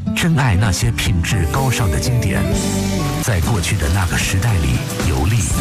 珍爱那些品质高尚的经典，在过去的那个时代里游历。